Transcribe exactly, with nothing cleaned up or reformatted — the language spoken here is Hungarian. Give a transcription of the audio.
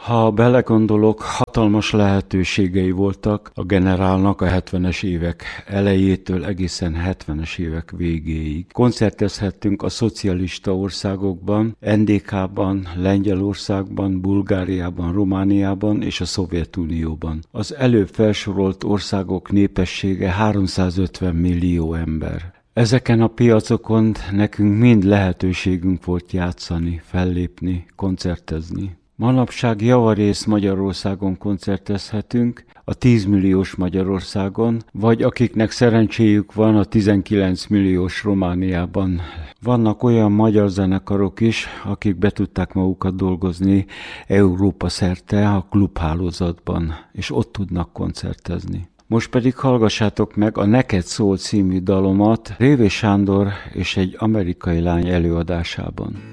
Ha belegondolok, hatalmas lehetőségei voltak a generálnak a hetvenes évek elejétől egészen hetvenes évek végéig. Koncertezhettünk a szocialista országokban, en dé ká-ban, Lengyelországban, Bulgáriában, Romániában és a Szovjetunióban. Az előbb felsorolt országok népessége háromszázötven millió ember. Ezeken a piacokon nekünk mind lehetőségünk volt játszani, fellépni, koncertezni. Manapság javarész Magyarországon koncertezhetünk, a tíz milliós Magyarországon, vagy akiknek szerencséjük van a tizenkilenc milliós Romániában. Vannak olyan magyar zenekarok is, akik be tudták magukat dolgozni Európa szerte a klubhálózatban, és ott tudnak koncertezni. Most pedig hallgassátok meg a Neked szól című dalomat Révé Sándor és egy amerikai lány előadásában.